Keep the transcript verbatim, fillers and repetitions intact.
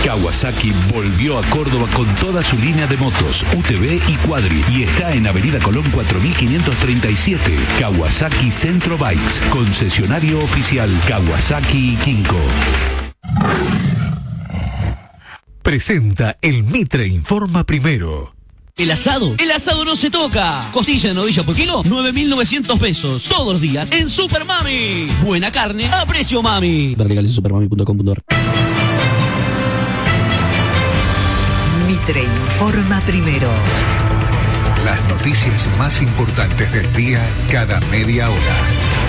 Kawasaki volvió a Córdoba con toda su línea de motos, U T V y Quadri, y está en Avenida Colón cuatro mil quinientos treinta y siete. Kawasaki Centro Bikes, concesionario oficial Kawasaki y Kinko. Presenta el Mitre Informa Primero. ¿El asado? El asado no se toca. Costilla de novilla por kilo, nueve mil novecientos pesos. Todos los días en Super Mami. Buena carne a precio mami. Ver legales en supermami punto com punto ar. Mitre Informa Primero. Las noticias más importantes del día cada media hora.